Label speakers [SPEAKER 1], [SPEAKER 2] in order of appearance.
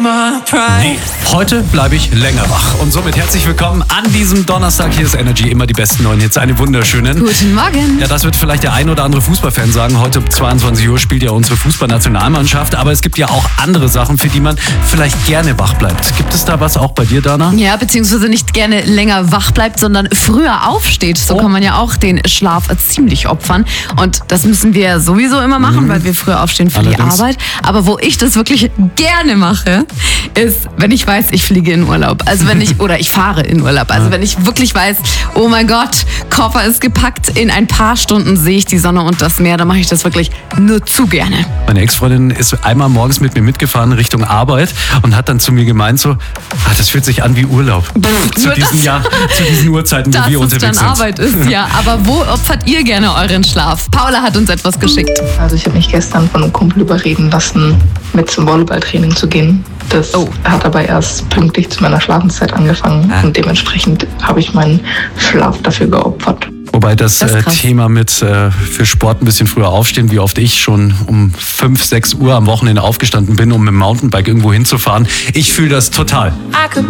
[SPEAKER 1] Nee, heute bleibe ich länger wach. Und somit herzlich willkommen an diesem Donnerstag. Hier ist Energy, immer die besten neuen Hits. Eine wunderschönen.
[SPEAKER 2] Guten Morgen.
[SPEAKER 1] Ja, das wird vielleicht der ein oder andere Fußballfan sagen. Heute um 22 Uhr spielt ja unsere Fußballnationalmannschaft. Aber es gibt ja auch andere Sachen, für die man vielleicht gerne wach bleibt. Gibt es da was auch bei dir, Dana?
[SPEAKER 2] Ja, beziehungsweise nicht gerne länger wach bleibt, sondern früher aufsteht. So kann man ja auch den Schlaf ziemlich opfern. Und das müssen wir sowieso immer machen, weil wir früher aufstehen für die Arbeit. Aber wo ich das wirklich gerne mache, ist, wenn ich weiß, ich fliege in Urlaub. Also oder ich fahre in Urlaub. Also wenn ich wirklich weiß, oh mein Gott, Koffer ist gepackt, in ein paar Stunden sehe ich die Sonne und das Meer, dann mache ich das wirklich nur zu gerne.
[SPEAKER 1] Meine Ex-Freundin ist einmal morgens mit mir mitgefahren Richtung Arbeit und hat dann zu mir gemeint so, das fühlt sich an wie Urlaub. Zu diesen Uhrzeiten, wo wir unterwegs sind.
[SPEAKER 2] Dass es dann Arbeit ist, ja. Aber wo opfert ihr gerne euren Schlaf? Paula hat uns etwas geschickt.
[SPEAKER 3] Also ich habe mich gestern von einem Kumpel überreden lassen, mit zum Volleyballtraining zu gehen. Das hat aber erst pünktlich zu meiner Schlafenszeit angefangen und dementsprechend habe ich meinen Schlaf dafür geopfert.
[SPEAKER 1] Wobei das Thema mit für Sport ein bisschen früher aufstehen, wie oft ich schon um 5, 6 Uhr am Wochenende aufgestanden bin, um mit dem Mountainbike irgendwo hinzufahren. Ich fühle das total.